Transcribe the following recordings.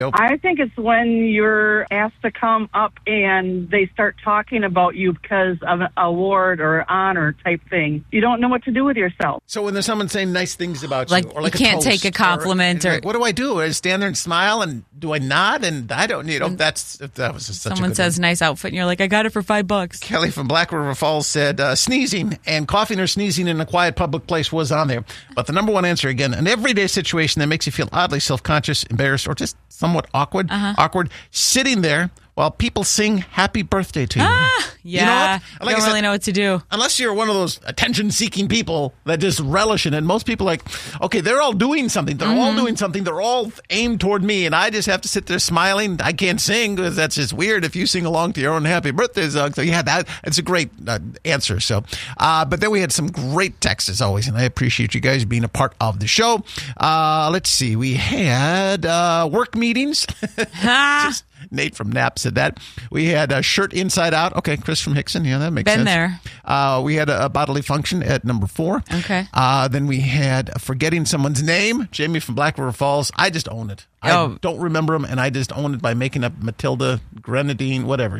I think it's when you're asked to come up and they start talking about you because of an award or honor type thing. You don't know what to do with yourself. So when there's someone saying nice things about like you, or like you can't a toast, take a compliment, or like, what do I do? I stand there and smile, and do I nod? And I don't, that was just such a someone good says one. nice outfit, and you're like, I got it for $5. Kelly from Black River Falls said sneezing and coughing or sneezing in a quiet public place was on there. But the number one answer, again, an everyday situation that makes you feel oddly self-conscious, embarrassed, or just somewhat awkward, sitting there while people sing happy birthday to you. Yeah. You know what? I don't really know what to do. Unless you're one of those attention-seeking people that just relish in it. Most people are like, okay, they're all doing something. They're all doing something. They're all aimed toward me, and I just have to sit there smiling. I can't sing because that's just weird if you sing along to your own happy birthday song. So, yeah, that's a great answer. So, but then we had some great texts, as always, and I appreciate you guys being a part of the show. Let's see. We had work meetings. Just Nate from Knapp said that. We had a shirt inside out. Okay, Chris from Hickson. Yeah, that makes sense. Been there. We had a bodily function at number 4. Okay. Then we had forgetting someone's name. Jamie from Black River Falls. I just own it. I don't remember him, and I just own it by making up Matilda, Grenadine, whatever,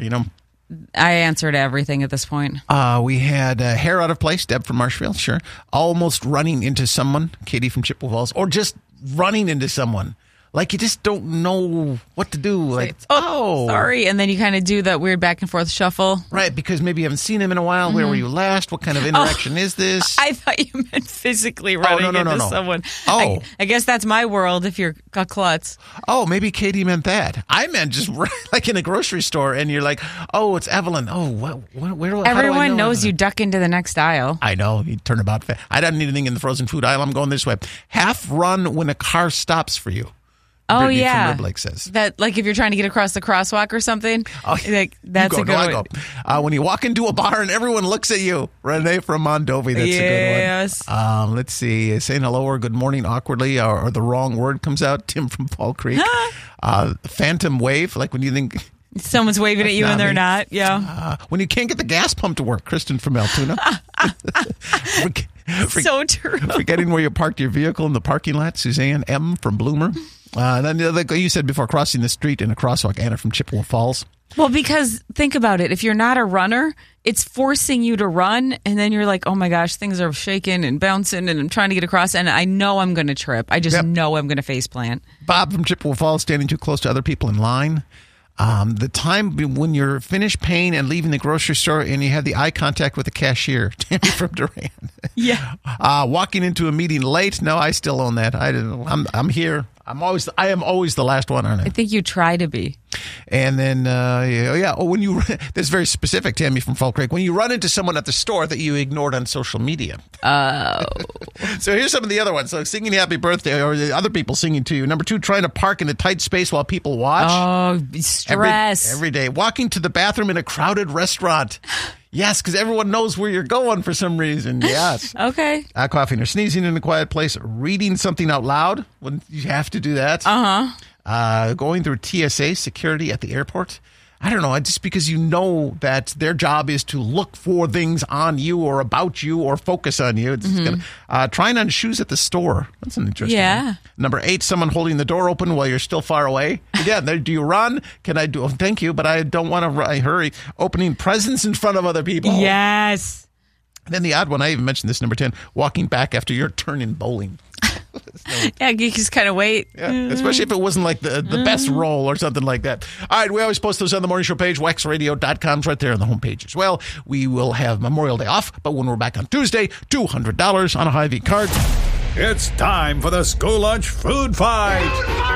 I answered everything at this point. We had hair out of place. Deb from Marshfield, sure. Almost running into someone. Katie from Chippewa Falls. Or just running into someone. Like you just don't know what to do. Like, sorry. And then you kind of do that weird back and forth shuffle. Right, because maybe you haven't seen him in a while. Where were you last? What kind of interaction is this? I thought you meant physically running into someone. Oh. I guess that's my world if you're a klutz. Oh, maybe Katie meant that. I meant just like in a grocery store and you're like, oh, it's Evelyn. Oh, where Everyone knows you duck into the next aisle. I know. You turn about. I don't need anything in the frozen food aisle. I'm going this way. Half run when a car stops for you. Oh, Brittany yeah. from Rib Lake says. That, like if you're trying to get across the crosswalk or something, that's a good one. When you walk into a bar and everyone looks at you. Renee from Mondovi, that's a good one. Let's see. Saying hello or good morning awkwardly or the wrong word comes out. Tim from Fall Creek. Phantom wave, like when you think... Someone's waving at you and they're not. Yeah. When you can't get the gas pump to work. Kristen from Altoona. So true. Forgetting where you parked your vehicle in the parking lot. Suzanne M. from Bloomer. Then like you said before, crossing the street in a crosswalk. Anna from Chippewa Falls. Well, because think about it. If you're not a runner, it's forcing you to run. And then you're like, oh my gosh, things are shaking and bouncing and I'm trying to get across. And I know I'm going to trip. I just know I'm going to face plant. Bob from Chippewa Falls, standing too close to other people in line. The time when you're finished paying and leaving the grocery store and you have the eye contact with the cashier. Tammy from Duran. Yeah. Walking into a meeting late. No, I still own that. I'm here. I am always the last one, aren't I? I think you try to be. And then, when you, that's very specific, Tammy from Fall Creek, when you run into someone at the store that you ignored on social media. Oh. So here's some of the other ones. So singing happy birthday or the other people singing to you. Number 2, trying to park in a tight space while people watch. Oh, stress. Every day. Walking to the bathroom in a crowded restaurant. Yes, because everyone knows where you're going for some reason. Yes. Okay. Coughing or sneezing in a quiet place. Reading something out loud when you have to do that. Going through TSA security at the airport. I don't know, just because you know that their job is to look for things on you or about you or focus on you. It's trying on shoes at the store. That's an interesting one. Number 8, someone holding the door open while you're still far away. Again, do you run? Can I do? Oh, thank you, but I don't want to hurry. Opening presents in front of other people. Yes. Then the odd one, I even mentioned this, number 10, walking back after your turn in bowling. Yeah, you just kind of wait. Yeah, especially if it wasn't like the best roll or something like that. All right, we always post those on the morning show page. WexRadio.com's right there on the homepage as well. We will have Memorial Day off, but when we're back on Tuesday, $200 on a Hy-Vee card. It's time for the school lunch food fight.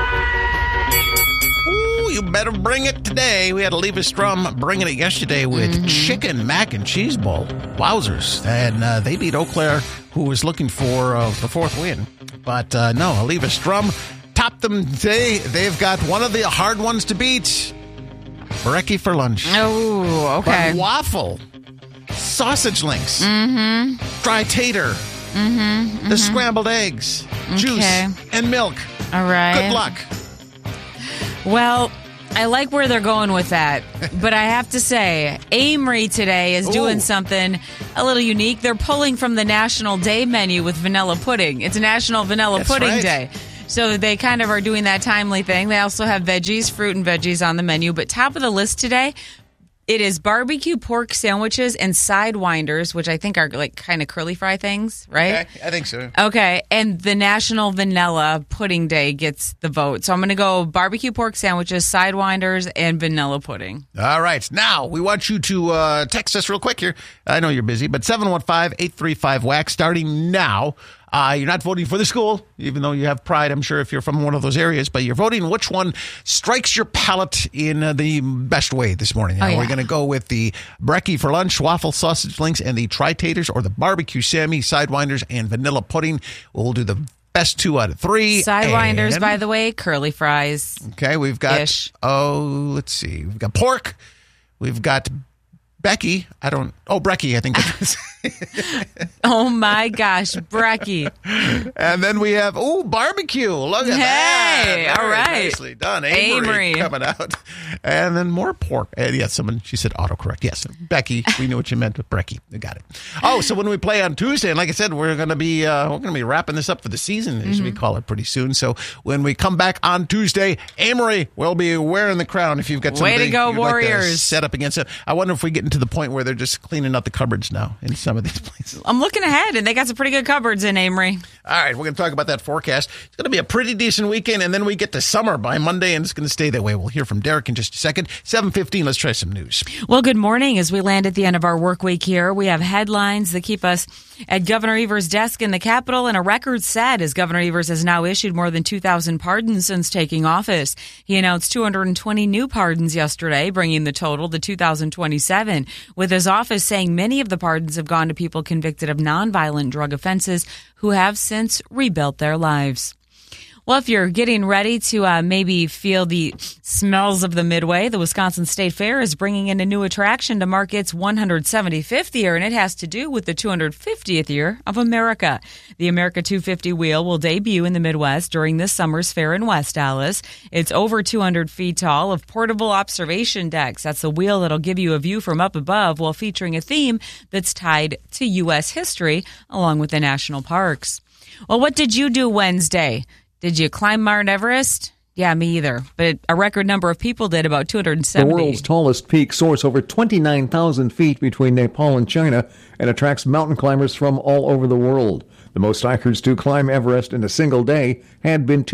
Ooh, you better bring it today. We had to leave a strum bringing it yesterday with chicken mac and cheese bowl. Wowzers. And they beat Eau Claire, who was looking for the 4th win. But no, I'll leave a strum. Top them today. They've got one of the hard ones to beat. Brekkie for lunch. Oh, okay. But waffle. Sausage links. Dry tater. The scrambled eggs. Juice and milk. All right. Good luck. Well, I like where they're going with that, but I have to say, Amory today is doing something a little unique. They're pulling from the National Day menu with vanilla pudding. It's National Vanilla Pudding Day. So they kind of are doing that timely thing. They also have veggies, fruit and veggies on the menu. But top of the list today, it is barbecue pork sandwiches and sidewinders, which I think are like kind of curly fry things, right? Okay, I think so. Okay, and the National Vanilla Pudding Day gets the vote. So I'm going to go barbecue pork sandwiches, sidewinders, and vanilla pudding. All right. Now, we want you to text us real quick here. I know you're busy, but 715-835-WAC starting now. You're not voting for the school, even though you have pride, I'm sure, if you're from one of those areas, but you're voting which one strikes your palate in the best way this morning. We're going to go with the brekkie for lunch, waffle sausage links, and the tri-taters, or the barbecue Sammy, sidewinders, and vanilla pudding. We'll do the best 2 out of 3. Sidewinders, by the way, curly fries. Okay, we've got, let's see. We've got pork. We've got Becky. Brekkie, I think it is. Oh my gosh, brekkie. And then we have, barbecue. Look at that. Hey, all right. Nicely done. Amory coming out. And then more pork. And yes, she said autocorrect. Yes, Becky, we knew what you meant with brekkie. We got it. So when we play on Tuesday, and like I said, we're going to be wrapping this up for the season, as we call it, pretty soon. So when we come back on Tuesday, Amory will be wearing the crown. If you've got something way to go, you'd Warriors. like to set up against it. I wonder if we get into the point where they're just cleaning out the cupboards now in some of these places. I'm looking ahead, and they got some pretty good cupboards in Amory. All right, we're going to talk about that forecast. It's going to be a pretty decent weekend, and then we get to summer by Monday, and it's going to stay that way. We'll hear from Derek in just a second. 7:15, let's try some news. Well, good morning. As we land at the end of our work week here, we have headlines that keep us at Governor Evers' desk in the Capitol, and a record set as Governor Evers has now issued more than 2,000 pardons since taking office. He announced 220 new pardons yesterday, bringing the total to 2,027, with his office saying many of the pardons have gone to people convicted of nonviolent drug offenses who have since rebuilt their lives. Well, if you're getting ready to maybe feel the smells of the Midway, the Wisconsin State Fair is bringing in a new attraction to mark its 175th year, and it has to do with the 250th year of America. The America 250 wheel will debut in the Midwest during this summer's fair in West Allis. It's over 200 feet tall of portable observation decks. That's a wheel that'll give you a view from up above while featuring a theme that's tied to U.S. history along with the national parks. Well, what did you do Wednesday? Did you climb Mount Everest? Yeah, me either. But a record number of people did, about 270. The world's tallest peak soars over 29,000 feet between Nepal and China and attracts mountain climbers from all over the world. The most hikers to climb Everest in a single day had been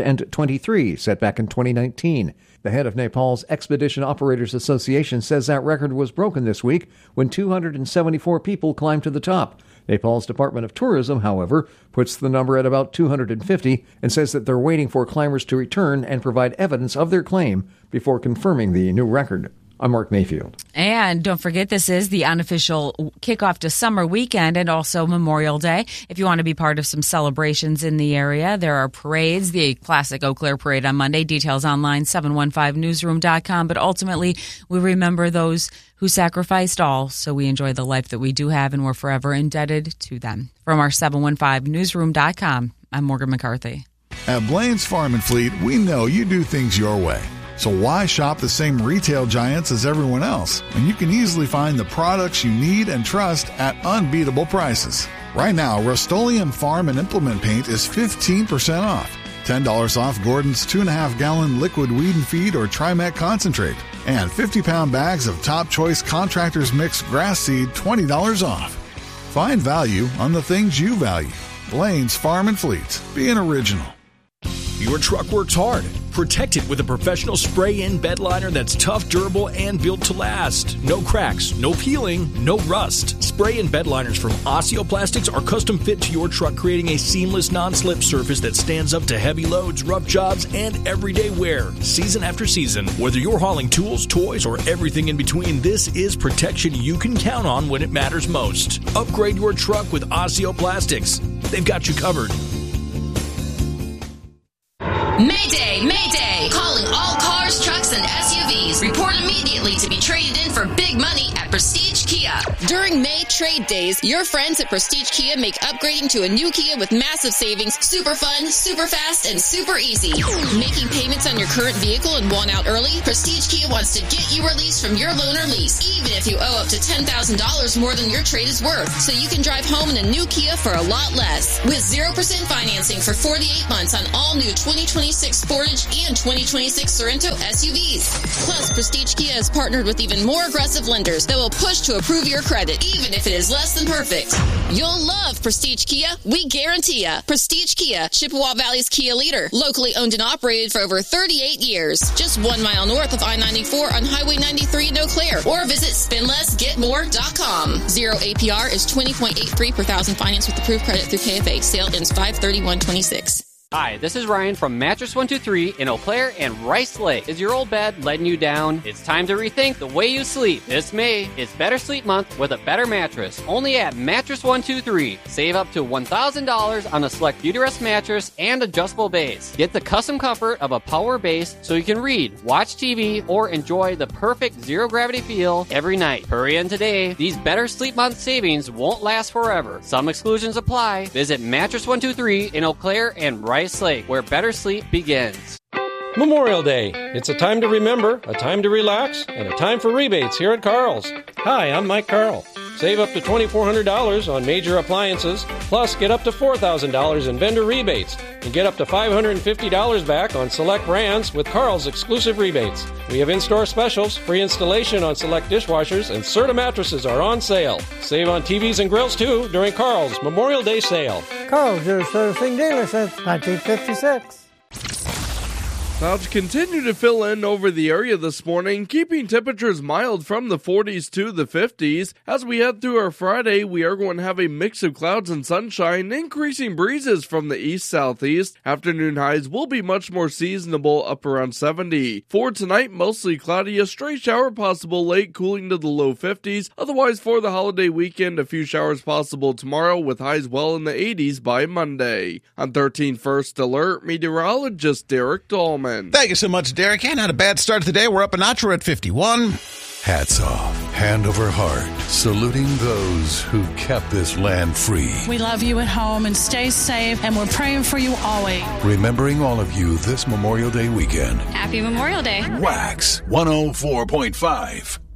223, set back in 2019. The head of Nepal's Expedition Operators Association says that record was broken this week when 274 people climbed to the top. Nepal's Department of Tourism, however, puts the number at about 250 and says that they're waiting for climbers to return and provide evidence of their claim before confirming the new record. I'm Mark Mayfield. And don't forget, this is the unofficial kickoff to summer weekend and also Memorial Day. If you want to be part of some celebrations in the area, there are parades, the classic Eau Claire Parade on Monday. Details online, 715newsroom.com. But ultimately, we remember those who sacrificed all so we enjoy the life that we do have, and we're forever indebted to them. From our 715newsroom.com, I'm Morgan McCarthy. At Blaine's Farm and Fleet, we know you do things your way. So why shop the same retail giants as everyone else when you can easily find the products you need and trust at unbeatable prices? Right now, Rust-Oleum Farm and Implement Paint is 15% off. $10 off Gordon's 2.5-gallon liquid weed and feed or Trimet concentrate. And 50-pound bags of Top Choice Contractors Mix grass seed, $20 off. Find value on the things you value. Blaine's Farm and Fleet. Be an original. Your truck works hard. Protect it with a professional spray-in bed liner that's tough, durable, and built to last. No cracks, no peeling, no rust. Spray-in bed liners from Osteoplastics are custom fit to your truck, creating a seamless non-slip surface that stands up to heavy loads, rough jobs, and everyday wear. Season after season, whether you're hauling tools, toys, or everything in between, this is protection you can count on when it matters most. Upgrade your truck with Osteoplastics. They've got you covered. Mayday! Mayday! Calling all cars, trucks, and SUVs. Report immediately to be traded in for big money at Prestige Kia. During May trade days, your friends at Prestige Kia make upgrading to a new Kia with massive savings super fun, super fast, and super easy. Making payments on your current vehicle and want out early? Prestige Kia wants to get you released from your loan or lease, even if you owe up to $10,000 more than your trade is worth, so you can drive home in a new Kia for a lot less. With 0% financing for 48 months on all new 2026 Sportage and 2026 Sorento SUVs. Plus, Prestige Kia has partnered with even more aggressive lenders that will push to approve your credit, even if it is less than perfect. You'll love Prestige Kia. We guarantee ya. Prestige Kia, Chippewa Valley's Kia leader. Locally owned and operated for over 38 years. Just 1 mile north of I-94 on Highway 93 in Eau Claire. Or visit spendlessgetmore.com. 0 APR is 20.83 per thousand finance with approved credit through KFA. Sale ends 5/31/26. Hi, this is Ryan from Mattress 123 in Eau Claire and Rice Lake. Is your old bed letting you down? It's time to rethink the way you sleep. This May, it's Better Sleep Month with a better mattress. Only at Mattress 123. Save up to $1,000 on a select Beautyrest mattress and adjustable base. Get the custom comfort of a power base so you can read, watch TV, or enjoy the perfect zero-gravity feel every night. Hurry in today. These Better Sleep Month savings won't last forever. Some exclusions apply. Visit Mattress 123 in Eau Claire and Rice Lake, where better sleep begins. Memorial Day. It's a time to remember, a time to relax, and a time for rebates here at Carl's. Hi, I'm Mike Carl. Save up to $2,400 on major appliances, plus get up to $4,000 in vendor rebates, and get up to $550 back on select brands with Carl's exclusive rebates. We have in-store specials, free installation on select dishwashers, and Serta mattresses are on sale. Save on TVs and grills, too, during Carl's Memorial Day sale. Carl's, your servicing dealer since 1956. Clouds continue to fill in over the area this morning, keeping temperatures mild from the 40s to the 50s. As we head through our Friday, we are going to have a mix of clouds and sunshine, increasing breezes from the east-southeast. Afternoon highs will be much more seasonable, up around 70. For tonight, mostly cloudy, a stray shower possible late, cooling to the low 50s. Otherwise, for the holiday weekend, a few showers possible tomorrow, with highs well in the 80s by Monday. On 13 First Alert, meteorologist Derek Dahlman. Thank you so much, Derek. And not a bad start to the day. We're up a notch. We're at 51. Hats off, hand over heart, saluting those who kept this land free. We love you at home and stay safe, and we're praying for you always. Remembering all of you this Memorial Day weekend. Happy Memorial Day. Wax 104.5.